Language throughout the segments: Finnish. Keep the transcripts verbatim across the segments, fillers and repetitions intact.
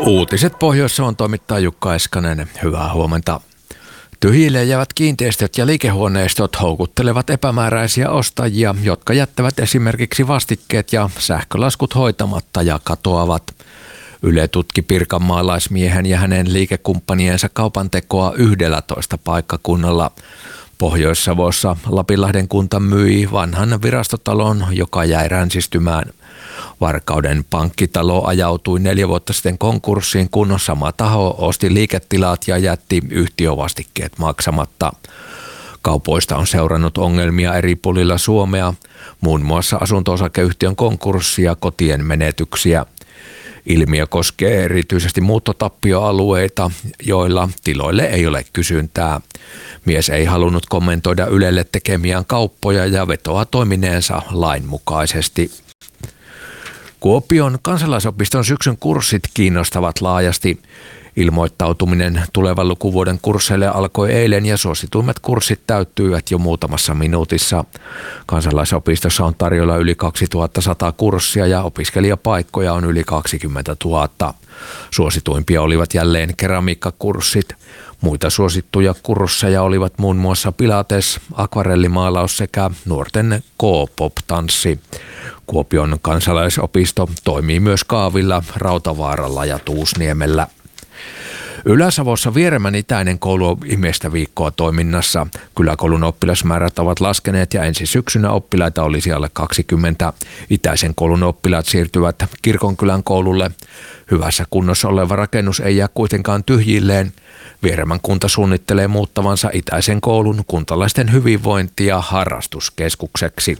Uutiset Pohjois-Savon toimittaa Jukka Eskanen. Hyvää huomenta. Tyhjille jäävät kiinteistöt ja liikehuoneistot houkuttelevat epämääräisiä ostajia, jotka jättävät esimerkiksi vastikkeet ja sähkölaskut hoitamatta ja katoavat. Yle tutki pirkanmaalaismiehen ja hänen liikekumppaniensa kaupantekoa yhdellätoista paikkakunnalla. Pohjois-Savossa Lapinlahden kunta myi vanhan virastotalon, joka jäi ränsistymään. Varkauden pankkitalo ajautui neljä vuotta sitten konkurssiin, kun sama taho osti liiketilat ja jätti yhtiövastikkeet maksamatta. Kaupoista on seurannut ongelmia eri puolilla Suomea, muun muassa asunto-osakeyhtiön konkurssia ja kotien menetyksiä. Ilmiö koskee erityisesti muuttotappioalueita, joilla tiloille ei ole kysyntää. Mies ei halunnut kommentoida Ylelle tekemiään kauppoja ja vetoaa toimineensa lainmukaisesti. Kuopion kansalaisopiston syksyn kurssit kiinnostavat laajasti. Ilmoittautuminen tulevan lukuvuoden kursseille alkoi eilen ja suosituimmat kurssit täyttyivät jo muutamassa minuutissa. Kansalaisopistossa on tarjolla yli kaksituhattasata kurssia ja opiskelijapaikkoja on yli kaksikymmentätuhatta. Suosituimpia olivat jälleen keramiikkakurssit. Muita suosittuja kursseja olivat muun muassa pilates, akvarellimaalaus sekä nuorten K-pop-tanssi. Kuopion kansalaisopisto toimii myös Kaavilla, Rautavaaralla ja Tuusniemellä. Ylä-Savossa Vieremän itäinen koulu on ihmeistä viikkoa toiminnassa. Kyläkoulun oppilasmäärät ovat laskeneet ja ensi syksynä oppilaita olisi alle kaksikymmentä. Itäisen koulun oppilaat siirtyvät Kirkonkylän koululle. Hyvässä kunnossa oleva rakennus ei jää kuitenkaan tyhjilleen. Vieremän kunta suunnittelee muuttavansa itäisen koulun kuntalaisten hyvinvointi- ja harrastuskeskukseksi.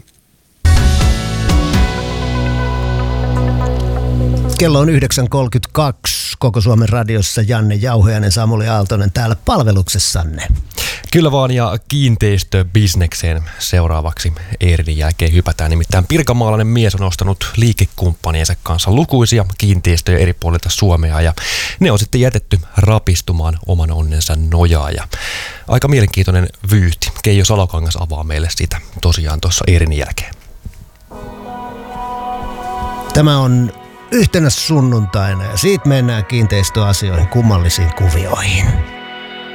Kello on yhdeksän kolmekymmentäkaksi. Koko Suomen radiossa Janne Jauhojainen, Samuli Aaltonen täällä palveluksessanne. Kyllä vaan, ja kiinteistöbisnekseen seuraavaksi Eerinin jälkeen hypätään. Nimittäin pirkanmaalainen mies on ostanut liikekumppaniensa kanssa lukuisia kiinteistöjä eri puolilta Suomea, ja ne on sitten jätetty rapistumaan oman onnensa nojaa. Ja aika mielenkiintoinen vyyhti. Keijo Salokangas avaa meille sitä tosiaan tuossa Eerinin jälkeen. Tämä on yhtenä sunnuntaina ja siitä mennään kiinteistöasioihin, kummallisiin kuvioihin.